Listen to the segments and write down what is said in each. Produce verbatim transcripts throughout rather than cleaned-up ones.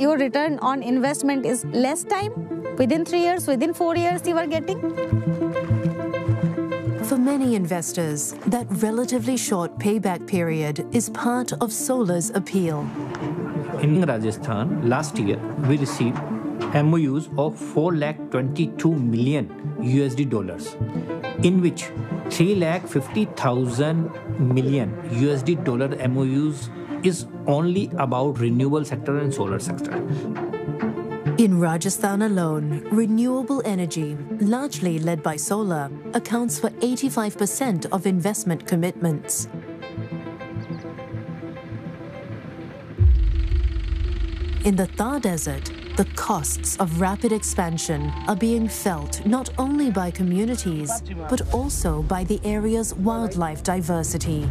your return on investment is less time, within three years, within four years you are getting. For many investors, that relatively short payback period is part of solar's appeal. In Rajasthan, last year, we received M O Us of four lakh twenty-two million U S D dollars, in which three lakh fifty thousand million U S D dollar M O Us is only about renewable sector and solar sector. In Rajasthan alone, renewable energy, largely led by solar, accounts for eighty-five percent of investment commitments. In the Thar Desert, the costs of rapid expansion are being felt not only by communities, but also by the area's wildlife diversity.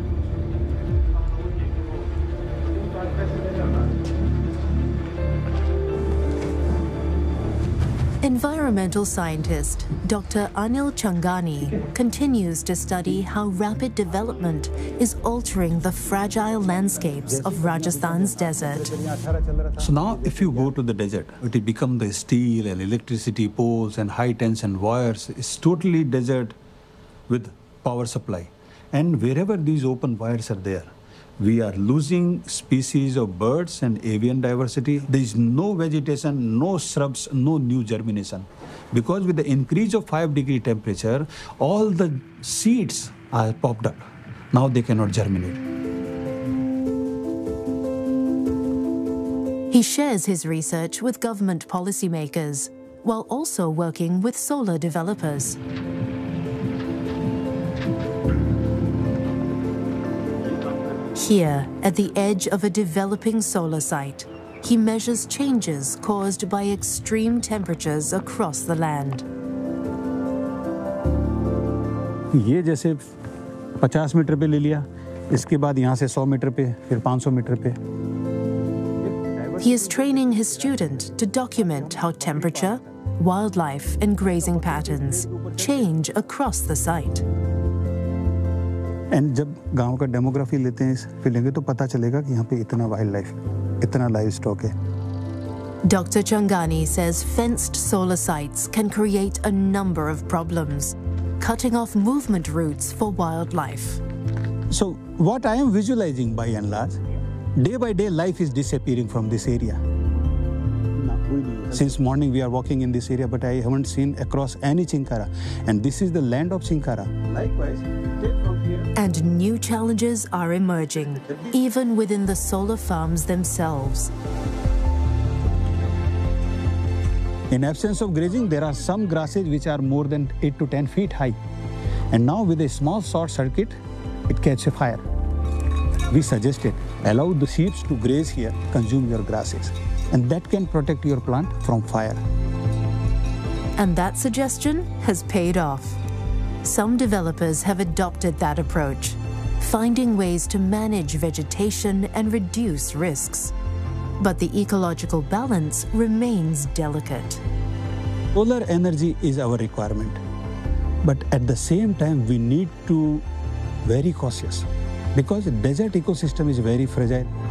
Environmental scientist Doctor Anil Changani continues to study how rapid development is altering the fragile landscapes of Rajasthan's desert. So now if you go to the desert, it will become the steel and electricity poles and high tension wires. It's totally desert with power supply. And wherever these open wires are there, we are losing species of birds and avian diversity. There is no vegetation, no shrubs, no new germination. Because with the increase of five degree temperature, all the seeds are popped up. Now they cannot germinate. He shares his research with government policymakers, while also working with solar developers. Here, at the edge of a developing solar site, he measures changes caused by extreme temperatures across the land. ये जैसे पचास metre पे ले लिया, इसके बाद यहाँ से सौ मीटर पे, फिर पाँच सौ मीटर पे. He is training his student to document how temperature, wildlife, and grazing patterns change across the site. And जब गांव का डेमोग्राफी लेते हैं फिर लेंगे तो पता चलेगा कि यहाँ पे इतना वाइल्ड लाइफ, इतना लाइव स्टॉक है. Doctor Changani says fenced solar sites can create a number of problems, cutting off movement routes for wildlife. So what I am visualizing by and large, day by day life is disappearing from this area. Since morning we are walking in this area, but I haven't seen across any Chinkara. And this is the land of Chinkara. Likewise, take from here. And new challenges are emerging, even within the solar farms themselves. In absence of grazing, there are some grasses which are more than eight to ten feet high. And now with a small short circuit, it catches fire. We suggested, allow the sheep to graze here, consume your grasses. And that can protect your plant from fire. And that suggestion has paid off. Some developers have adopted that approach, finding ways to manage vegetation and reduce risks. But the ecological balance remains delicate. Solar energy is our requirement. But at the same time, we need to be very cautious because the desert ecosystem is very fragile.